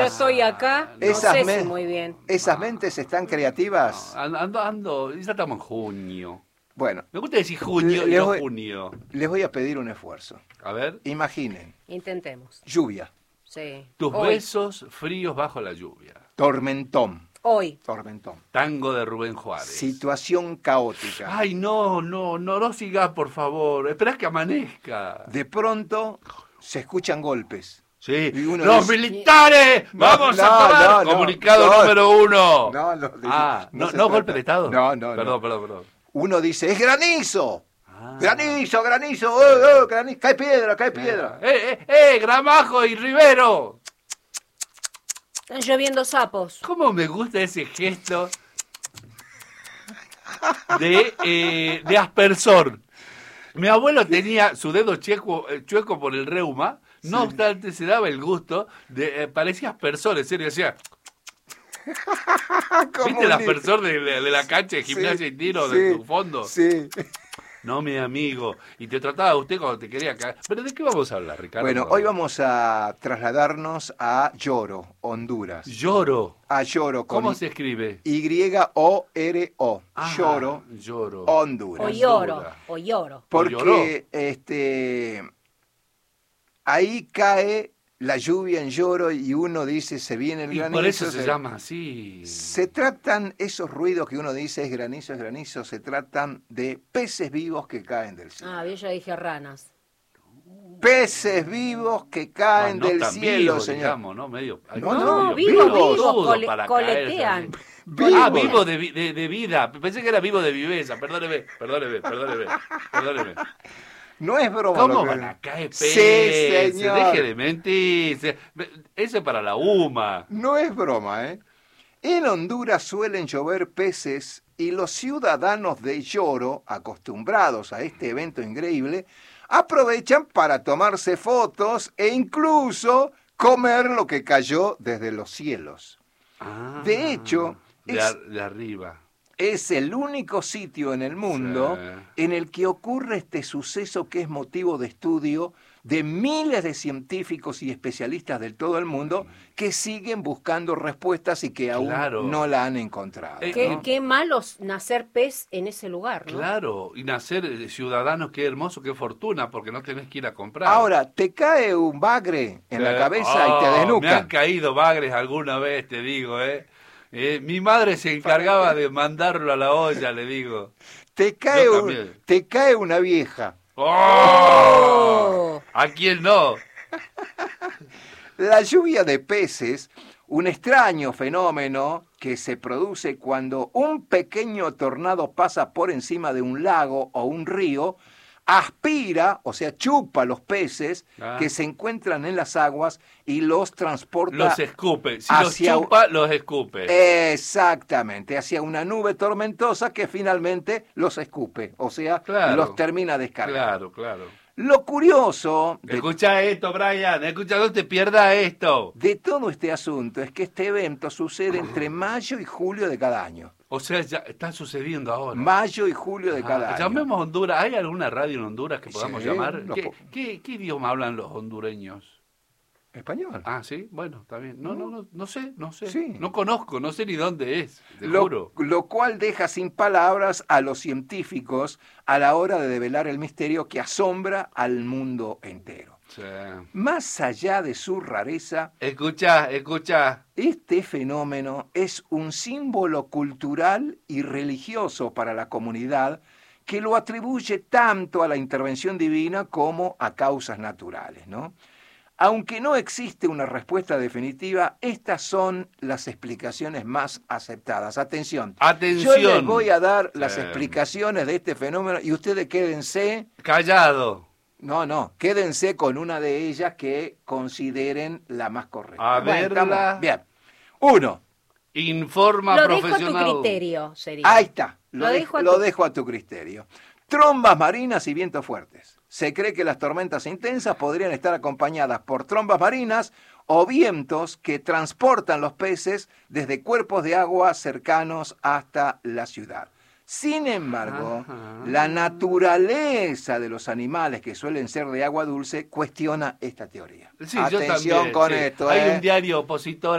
Yo estoy acá, no sé si muy bien. ¿Esas mentes están creativas? Ando, ya estamos en junio. Bueno, Me gusta decir junio y no junio. les voy a pedir un esfuerzo. A ver. Imaginen, Intentemos. lluvia, Sí. Tus Hoy. besos fríos bajo la lluvia. tormentón, Hoy. Tango de Rubén Juárez. situación caótica. Ay, no sigas, por favor. Esperá que amanezca. De pronto se escuchan golpes. Sí. Y uno ¡Los dice- militares! ¡Vamos a parar! Comunicado número 1. No golpe de Estado. No. Perdón. Uno dice, ¡es granizo! Ah. ¡Granizo! ¡Granizo! ¡Cae piedra! Gramajo y Rivero! Están lloviendo sapos. ¿Cómo me gusta ese gesto de aspersor? Mi abuelo tenía su dedo chueco por el reuma, no obstante se daba el gusto de, parecía aspersor, en serio, decía... ¿Viste el aspersor de la cancha de gimnasia y tiro de tu fondo? Sí. No, mi amigo. Y te trataba usted cuando te quería cagar. ¿Pero de qué vamos a hablar, Ricardo? Bueno, hoy vamos a trasladarnos a Lloro, Honduras. Lloro. A Lloro. ¿Cómo se escribe? Y-O-R-O. Lloro, Honduras. O lloro. Porque ahí cae la lluvia en Lloro y uno dice, se viene el Y granizo. por eso se llama así. Se tratan esos ruidos que uno dice es granizo, se tratan de peces vivos que caen del cielo. Ah, yo ya dije ranas. Peces vivos que caen No del tan cielo, vivos, señor. digamos, ¿no? No, medio vivos, para coletean. caerse. Ah, vivo de vida. Pensé que era vivo de viveza. Perdóneme. No es broma. ¿Cómo van a caer peces? Sí, señor. Deje de mentir. Eso es para la UMA. No es broma, ¿eh? En Honduras suelen llover peces y los ciudadanos de Lloro, acostumbrados a este evento increíble, aprovechan para tomarse fotos e incluso comer lo que cayó desde los cielos. De hecho, de arriba. es el único sitio en el mundo en el que ocurre este suceso que es motivo de estudio de miles de científicos y especialistas de todo el mundo que siguen buscando respuestas y que aún no la han encontrado. Qué malo nacer pez en ese lugar, ¿no? Claro, y nacer ciudadanos, qué hermoso, qué fortuna, porque no tenés que ir a comprar. Ahora, te cae un bagre en la cabeza y te desnuca. Me han caído bagres alguna vez, te digo, mi madre se encargaba de mandarlo a la olla, le digo. Te cae una vieja. ¡Oh! ¿A quién no? La lluvia de peces, un extraño fenómeno que se produce cuando un pequeño tornado pasa por encima de un lago o un río, aspira, o sea, chupa los peces que se encuentran en las aguas y los transporta. Los escupe. Si los chupa, los escupe. Exactamente, hacia una nube tormentosa que finalmente los escupe, o sea, los termina descargando. Claro. Lo curioso... Escucha esto, Brian, no te pierdas esto. De todo este asunto es que este evento sucede entre mayo y julio de cada año. O sea, ya está sucediendo ahora. Mayo y julio de cada año. Llamemos a Honduras. ¿Hay alguna radio en Honduras que podamos llamar? ¿Qué idioma hablan los hondureños? Español. Ah, sí, bueno, está bien. No sé. Sí. No conozco, no sé ni dónde es, te juro. Lo cual deja sin palabras a los científicos a la hora de develar el misterio que asombra al mundo entero. Sí. Más allá de su rareza, escucha. Este fenómeno es un símbolo cultural y religioso para la comunidad que lo atribuye tanto a la intervención divina como a causas naturales, ¿no? Aunque no existe una respuesta definitiva, estas son las explicaciones más aceptadas. Atención. Yo les voy a dar las explicaciones de este fenómeno y ustedes quédense... Callado. No, quédense con una de ellas que consideren la más correcta. A verla. Bien. 1. Informa profesional. Lo dejo a tu criterio, sería. Ahí está. Lo dejo a tu criterio. Trombas marinas y vientos fuertes. Se cree que las tormentas intensas podrían estar acompañadas por trombas marinas o vientos que transportan los peces desde cuerpos de agua cercanos hasta la ciudad. Sin embargo, Ajá. la naturaleza de los animales que suelen ser de agua dulce cuestiona esta teoría. Sí, yo Atención también, con sí. esto. Hay un diario opositor